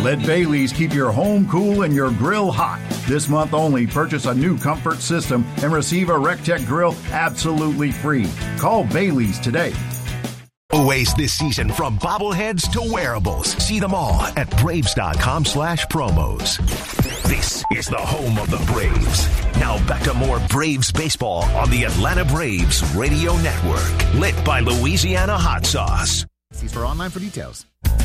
Let Bailey's keep your home cool and your grill hot. This month only, purchase a new comfort system and receive a RecTech grill absolutely free. Call Bailey's today. Always this season, from bobbleheads to wearables. See them all at Braves.com/promos. This is the home of the Braves. Now back to more Braves baseball on the Atlanta Braves Radio Network. Lit by Louisiana Hot Sauce. See store online for details.